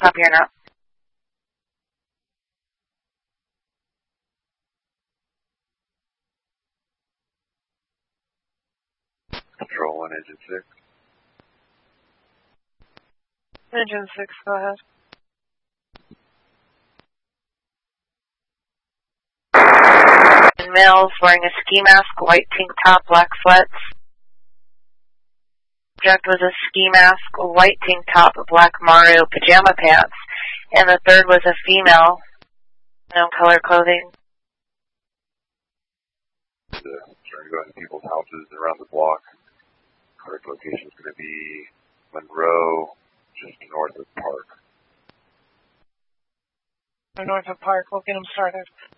Copy or not. Control 1, Engine 6. Engine 6, go ahead. Males wearing a ski mask, white tank top, black sweats. Subject was a ski mask, white tank top, black Mario pajama pants. And the third was a female, no color clothing. Trying to go into people's houses around the block. Correct location is going to be Monroe, just north of Park. North of Park, we'll get them started.